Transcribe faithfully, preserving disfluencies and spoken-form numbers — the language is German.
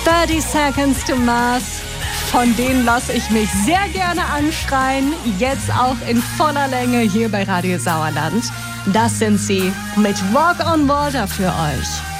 thirty Seconds to Mars. Von denen lasse ich mich sehr gerne anschreien. Jetzt auch in voller Länge hier bei Radio Sauerland. Das sind sie mit Walk on Water für euch.